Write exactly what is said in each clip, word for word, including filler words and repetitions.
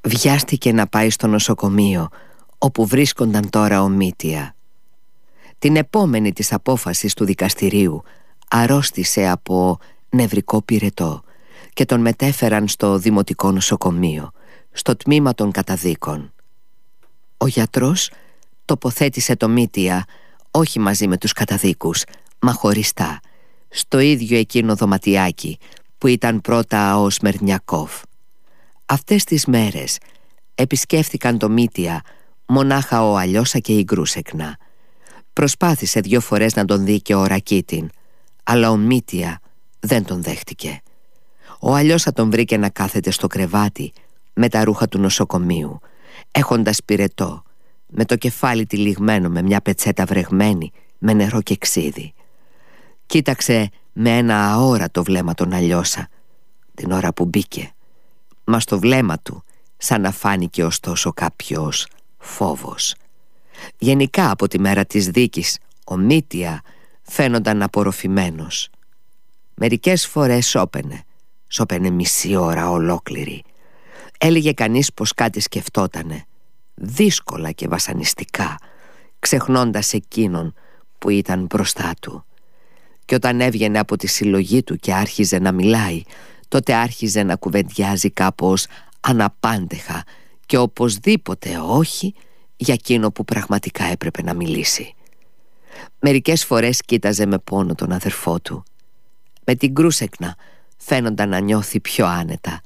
βιάστηκε να πάει στο νοσοκομείο όπου βρίσκονταν τώρα ο Μήτια. Την επόμενη της απόφασης του δικαστηρίου αρρώστησε από νευρικό πυρετό και τον μετέφεραν στο δημοτικό νοσοκομείο, στο τμήμα των καταδίκων. Ο γιατρός τοποθέτησε το Μήτια όχι μαζί με τους καταδίκους, μα χωριστά, στο ίδιο εκείνο δωματιάκι που ήταν πρώτα ο Σμερνιακόφ. Αυτές τις μέρες επισκέφθηκαν το Μήτια μονάχα ο Αλιώσα και η Γκρούσεκνα. Προσπάθησε δυο φορές να τον δει και ο Ρακίτιν, αλλά ο Μήτια δεν τον δέχτηκε. Ο Αλιώσα τον βρήκε να κάθεται στο κρεβάτι με τα ρούχα του νοσοκομείου, έχοντας πυρετό, με το κεφάλι τυλιγμένο με μια πετσέτα βρεγμένη με νερό και ξύδι. Κοίταξε με ένα αόρατο βλέμμα τον Αλιώσα την ώρα που μπήκε, μα στο βλέμμα του σαν να φάνηκε ωστόσο κάποιος φόβος. Γενικά από τη μέρα της δίκης ο Μήτια φαίνονταν απορροφημένος. Μερικές φορές σώπαινε, σώπαινε μισή ώρα ολόκληρη. Έλεγε κανείς πως κάτι σκεφτότανε, δύσκολα και βασανιστικά, ξεχνώντας εκείνον που ήταν μπροστά του. Και όταν έβγαινε από τη συλλογή του και άρχιζε να μιλάει, τότε άρχιζε να κουβεντιάζει κάπως αναπάντεχα και οπωσδήποτε όχι για εκείνο που πραγματικά έπρεπε να μιλήσει. Μερικές φορές κοίταζε με πόνο τον αδερφό του. Με την Γκρούσεκνα φαίνονταν να νιώθει πιο άνετα.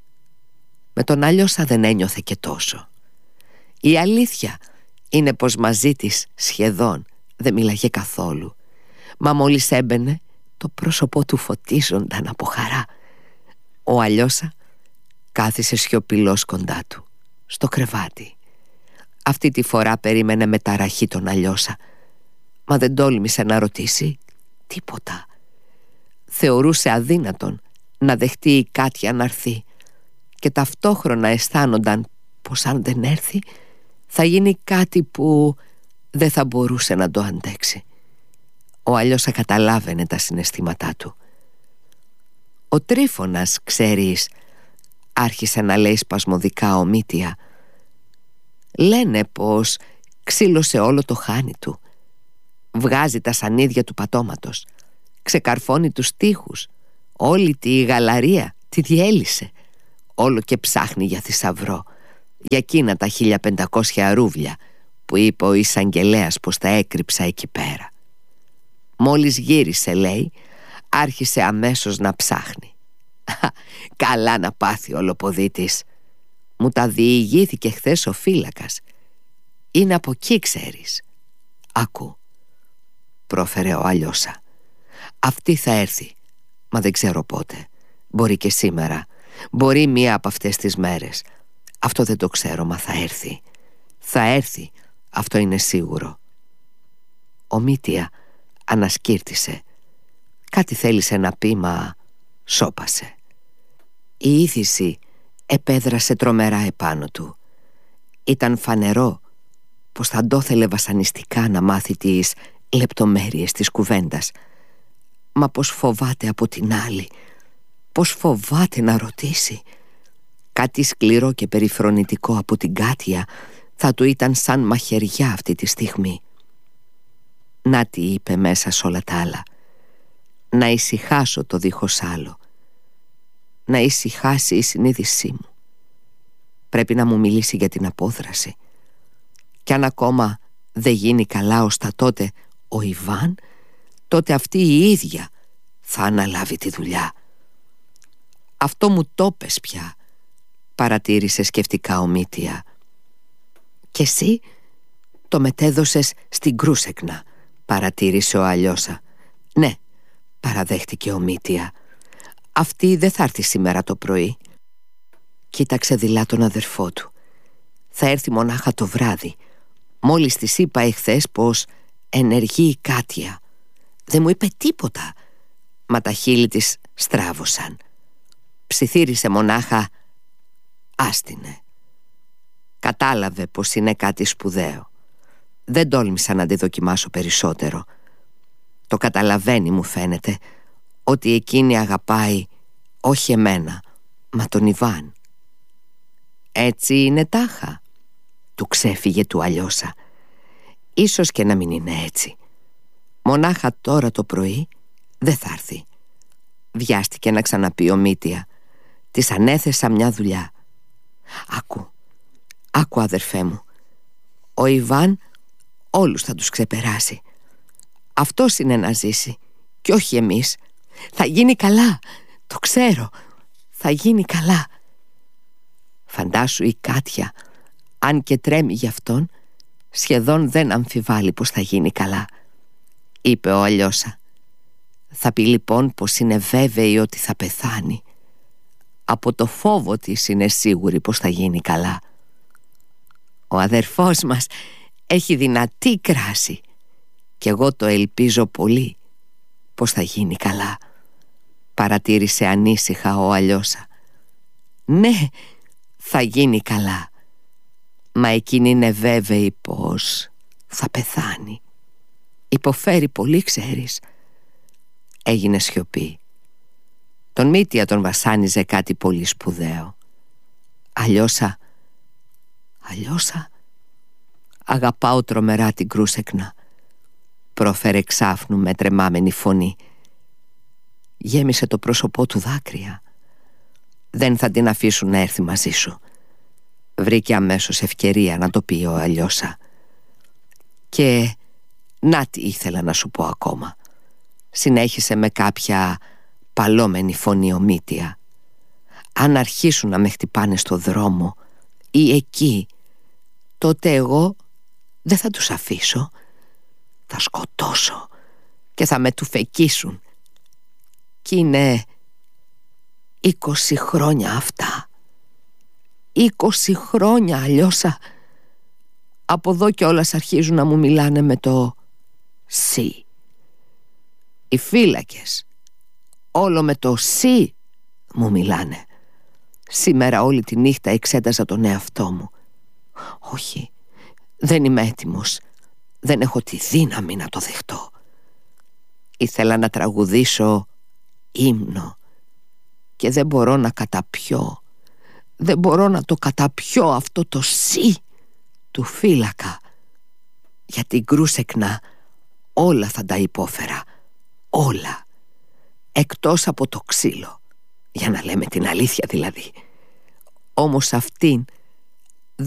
Με τον Αλιώσα δεν ένιωθε και τόσο. Η αλήθεια είναι πως μαζί της σχεδόν δεν μίλαγε καθόλου, μα μόλις έμπαινε το πρόσωπό του φωτίζονταν από χαρά. Ο Αλιώσα κάθισε σιωπηλός κοντά του, στο κρεβάτι. Αυτή τη φορά περίμενε με ταραχή τον Αλιώσα, μα δεν τόλμησε να ρωτήσει τίποτα. Θεωρούσε αδύνατον να δεχτεί η Κάτια να έρθει και ταυτόχρονα αισθάνονταν πως αν δεν έρθει θα γίνει κάτι που δεν θα μπορούσε να το αντέξει. Ο Αλιώσα καταλάβαινε τα συναισθήματά του. «Ο Τρίφωνας, ξέρεις», άρχισε να λέει σπασμωδικά ο Μήτια, «λένε πως ξύλωσε όλο το χάνι του. Βγάζει τα σανίδια του πατώματος, ξεκαρφώνει τους τοίχους, όλη τη γαλαρία τη διέλυσε. Όλο και ψάχνει για θησαυρό, για εκείνα τα χίλια πεντακόσια ρούβλια που είπε ο εισαγγελέας πως τα έκρυψα εκεί πέρα. Μόλις γύρισε, λέει, άρχισε αμέσως να ψάχνει. Καλά να πάθει ο Λοποδίτης. Μου τα διηγήθηκε χθες ο φύλακας. Είναι από εκεί, ξέρεις. Άκου», πρόφερε ο Αλιώσα, «αυτή θα έρθει, μα δεν ξέρω πότε. Μπορεί και σήμερα, μπορεί μία από αυτές τις μέρες. Αυτό δεν το ξέρω, μα θα έρθει. Θα έρθει, αυτό είναι σίγουρο». Ο Μήτια ανασκύρτησε. Κάτι θέλησε να πει, μα σώπασε. Η είδηση επέδρασε τρομερά επάνω του. Ήταν φανερό πως θα το θέλε βασανιστικά να μάθει τις λεπτομέρειες της κουβέντας, μα πως φοβάται από την άλλη, πως φοβάται να ρωτήσει. Κάτι σκληρό και περιφρονητικό από την Κάτια θα του ήταν σαν μαχαιριά αυτή τη στιγμή. «Να», τι είπε μέσα σ' όλα τα άλλα, «να ησυχάσω το δίχως άλλο, να ησυχάσει η συνείδησή μου. Πρέπει να μου μιλήσει για την απόδραση. Κι αν ακόμα δεν γίνει καλά ως τα τότε ο Ιβάν, τότε αυτή η ίδια θα αναλάβει τη δουλειά». «Αυτό μου το πες πια», παρατήρησε σκεφτικά ο Μήτια. «Και εσύ το μετέδωσες στην Γκρούσεκνα», παρατήρησε ο Αλιώσα. «Ναι», παραδέχτηκε ο Μήτια, «αυτή δεν θα έρθει σήμερα το πρωί». Κοίταξε δειλά τον αδερφό του. «Θα έρθει μονάχα το βράδυ. Μόλις της είπα εχθές πως ενεργεί η Κάτια. Δεν μου είπε τίποτα, μα τα χείλη της στράβωσαν. Ψιθύρισε μονάχα «άστινε». Κατάλαβε πως είναι κάτι σπουδαίο. Δεν τόλμησα να τη δοκιμάσω περισσότερο. Το καταλαβαίνει, μου φαίνεται, ότι εκείνη αγαπάει όχι εμένα, μα τον Ιβάν. Έτσι είναι τάχα. Του ξέφυγε του Αλιώσα. Ίσως και να μην είναι έτσι. Μονάχα τώρα το πρωί δεν θα έρθει. Βιάστηκε να ξαναπεί ο Μήτια. Της ανέθεσα μια δουλειά. Άκου, άκου αδερφέ μου. Ο Ιβάν όλους θα τους ξεπεράσει. Αυτός είναι να ζήσει κι όχι εμείς. Θα γίνει καλά, το ξέρω. Θα γίνει καλά. Φαντάσου η Κάτια, αν και τρέμει γι' αυτόν, σχεδόν δεν αμφιβάλλει πως θα γίνει καλά, είπε ο Αλιώσα. Θα πει λοιπόν πως είναι βέβαιη ότι θα πεθάνει. Από το φόβο της είναι σίγουρη πως θα γίνει καλά. Ο αδερφός μας έχει δυνατή κράση κι εγώ το ελπίζω πολύ πως θα γίνει καλά, παρατήρησε ανήσυχα ο Αλιώσα. Ναι, θα γίνει καλά, μα εκείνη είναι βέβαιη πως θα πεθάνει. Υποφέρει πολύ, ξέρεις. Έγινε σιωπή. Τον Μήτια τον βασάνιζε κάτι πολύ σπουδαίο. Αλιώσα, Αλιώσα, αγαπάω τρομερά την Κρούσεκνα, πρόφερε ξάφνου με τρεμάμενη φωνή. Γέμισε το πρόσωπό του δάκρυα. Δεν θα την αφήσουν να έρθει μαζί σου. Βρήκε αμέσως ευκαιρία να το πει ο Αλιώσα. Και να τι ήθελα να σου πω ακόμα, συνέχισε με κάποια παλόμενη φωνή ο Μήτια. Αν αρχίσουν να με χτυπάνε στο δρόμο ή εκεί, τότε εγώ δεν θα τους αφήσω. Θα σκοτώσω και θα με τουφεκίσουν. Κι είναι είκοσι χρόνια αυτά. Είκοσι χρόνια, Αλιώσα. Από εδώ κιόλας αρχίζουν να μου μιλάνε με το «σι». Οι φύλακες όλο με το «σι» μου μιλάνε. Σήμερα όλη τη νύχτα εξέταζα τον εαυτό μου. Όχι, δεν είμαι έτοιμος. Δεν έχω τη δύναμη να το δεχτώ. Ήθελα να τραγουδήσω ύμνο και δεν μπορώ να καταπιώ. Δεν μπορώ να το καταπιώ αυτό το «σι» του φύλακα. Για την Κρούσεκνα όλα θα τα υπόφερα. Όλα. Εκτός από το ξύλο. Για να λέμε την αλήθεια δηλαδή. Όμως αυτήν